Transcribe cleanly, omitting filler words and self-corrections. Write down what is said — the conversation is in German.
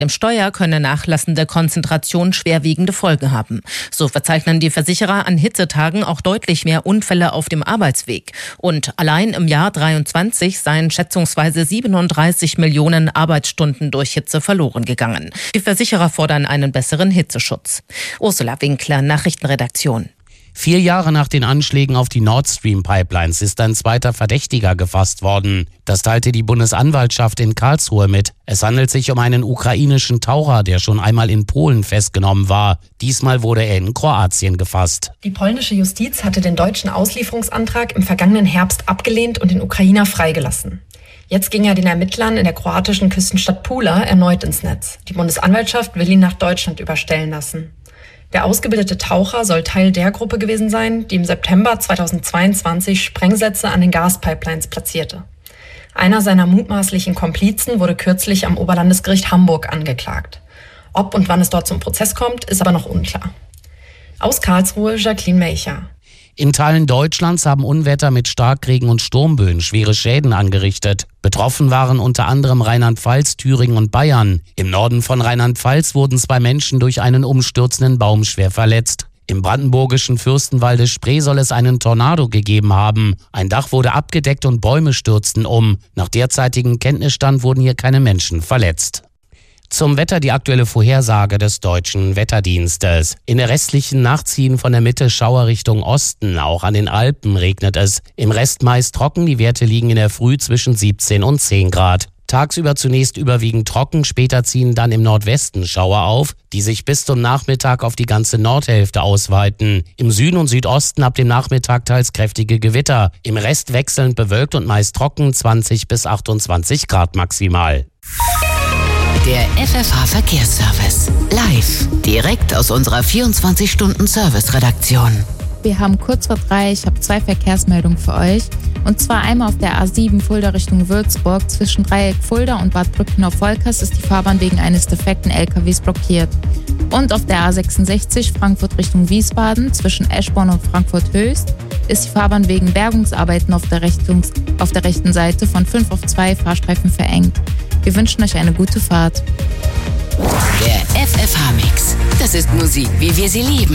Im Steuer könne nachlassende Konzentration schwerwiegende Folgen haben. So verzeichnen die Versicherer an Hitzetagen auch deutlich mehr Unfälle auf dem Arbeitsweg. Und allein im Jahr 2023 seien schätzungsweise 37 Millionen Arbeitsstunden durch Hitze verloren gegangen. Die Versicherer fordern einen besseren Hitzeschutz. Ursula Winkler, Nachrichtenredaktion. 4 Jahre nach den Anschlägen auf die Nord Stream Pipelines ist ein zweiter Verdächtiger gefasst worden. Das teilte die Bundesanwaltschaft in Karlsruhe mit. Es handelt sich um einen ukrainischen Taucher, der schon einmal in Polen festgenommen war. Diesmal wurde er in Kroatien gefasst. Die polnische Justiz hatte den deutschen Auslieferungsantrag im vergangenen Herbst abgelehnt und den Ukrainer freigelassen. Jetzt ging er den Ermittlern in der kroatischen Küstenstadt Pula erneut ins Netz. Die Bundesanwaltschaft will ihn nach Deutschland überstellen lassen. Der ausgebildete Taucher soll Teil der Gruppe gewesen sein, die im September 2022 Sprengsätze an den Gaspipelines platzierte. Einer seiner mutmaßlichen Komplizen wurde kürzlich am Oberlandesgericht Hamburg angeklagt. Ob und wann es dort zum Prozess kommt, ist aber noch unklar. Aus Karlsruhe, Jacqueline Melcher. In Teilen Deutschlands haben Unwetter mit Starkregen und Sturmböen schwere Schäden angerichtet. Betroffen waren unter anderem Rheinland-Pfalz, Thüringen und Bayern. Im Norden von Rheinland-Pfalz wurden 2 Menschen durch einen umstürzenden Baum schwer verletzt. Im brandenburgischen Fürstenwalde Spree soll es einen Tornado gegeben haben. Ein Dach wurde abgedeckt und Bäume stürzten um. Nach derzeitigem Kenntnisstand wurden hier keine Menschen verletzt. Zum Wetter die aktuelle Vorhersage des Deutschen Wetterdienstes. In der restlichen Nacht ziehen von der Mitte Schauer Richtung Osten. Auch an den Alpen regnet es. Im Rest meist trocken. Die Werte liegen in der Früh zwischen 17 und 10 Grad. Tagsüber zunächst überwiegend trocken. Später ziehen dann im Nordwesten Schauer auf, die sich bis zum Nachmittag auf die ganze Nordhälfte ausweiten. Im Süden und Südosten ab dem Nachmittag teils kräftige Gewitter. Im Rest wechselnd bewölkt und meist trocken, 20 bis 28 Grad maximal. Der FFH-Verkehrsservice. Live. Direkt aus unserer 24-Stunden-Service-Redaktion. Wir haben kurz vor 3, ich habe 2 Verkehrsmeldungen für euch. Und zwar einmal auf der A7 Fulda Richtung Würzburg. Zwischen Dreieck Fulda und Bad Brückenau-Volkers ist die Fahrbahn wegen eines defekten LKWs blockiert. Und auf der A66 Frankfurt Richtung Wiesbaden zwischen Eschborn und Frankfurt-Höchst ist die Fahrbahn wegen Bergungsarbeiten auf der rechten Seite von 5 auf 2 Fahrstreifen verengt. Wir wünschen euch eine gute Fahrt. Der FFH-Mix. Das ist Musik, wie wir sie lieben.